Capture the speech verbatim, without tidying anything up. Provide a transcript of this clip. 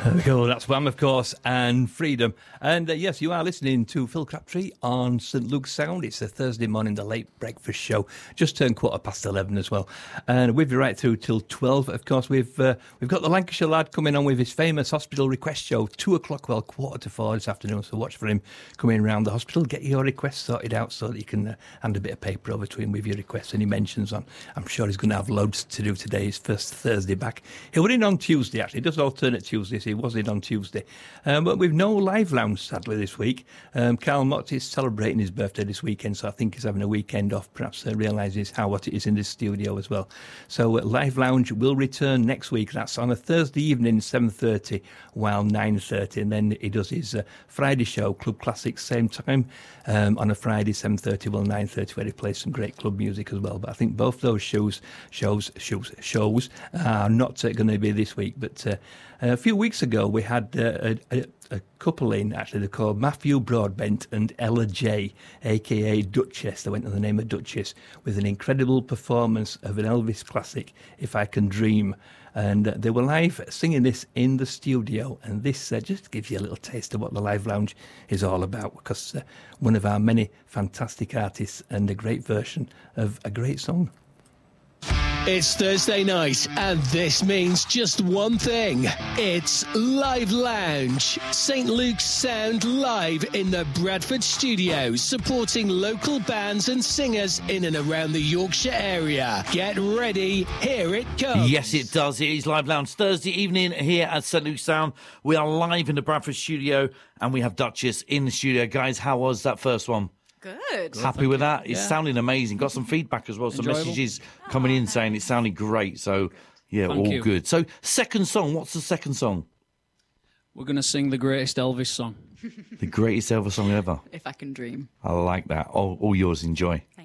There we go, that's Wham, of course, and Freedom. And uh, yes, you are listening to Phil Crabtree on St Luke's Sound. It's a Thursday morning, the late breakfast show. Just turned quarter past eleven as well. And we'll be right through till twelve. Of course, we've uh, we've got the Lancashire lad coming on with his famous hospital request show, two o'clock, well, quarter to four this afternoon. So watch for him coming around the hospital. Get your requests sorted out so that you can uh, hand a bit of paper over to him with your requests and he mentions on. I'm sure he's going to have loads to do today. His first Thursday back. He was in on Tuesday, actually. He does alternate Tuesdays. He was in on Tuesday. Um, but we've no live lounge, sadly, this week. Um, Carl Mott is celebrating his birthday this weekend, so I think he's having a weekend off. Perhaps uh, realises how what it is in this studio as well. So uh, live lounge will return next week. That's on a Thursday evening, seven thirty, while nine thirty. And then he does his uh, Friday show, Club Classics, same time, um, on a Friday, seven thirty, well, nine thirty, where he plays some great club music as well. But I think both those shows, shows, shows, shows are not uh, going to be this week. But uh, a few weeks ago, we had uh, a, a, a couple in, actually. They're called Matthew Broadbent and Ella J, a k a. Duchess. They went under the name of Duchess, with an incredible performance of an Elvis classic, If I Can Dream. And uh, they were live singing this in the studio. And this uh, just gives you a little taste of what the Live Lounge is all about, because uh, one of our many fantastic artists and a great version of a great song. It's Thursday night, and this means just one thing. It's Live Lounge. St Luke's Sound live in the Bradford studio, supporting local bands and singers in and around the Yorkshire area. Get ready, here it comes. Yes, it does. It is Live Lounge Thursday evening here at St Luke's Sound. We are live in the Bradford studio, and we have Duchess in the studio. Guys, how was that first one? Good. Happy with that? It's Yeah. sounding amazing. Got some feedback as well. Some Enjoyable. messages coming in saying it sounded great. So, yeah, Thank all you. good. So, second song. What's the second song? We're going to sing the greatest Elvis song. The greatest ever song ever. If I Can Dream. I like that. All, all yours. Enjoy.